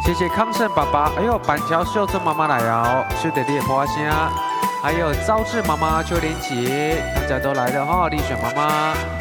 谢谢康胜爸爸，哎呦，板桥秀珍妈妈来哦，秀的烈花香，还有招致妈妈、邱连杰，大家都来了哈，丽选妈妈。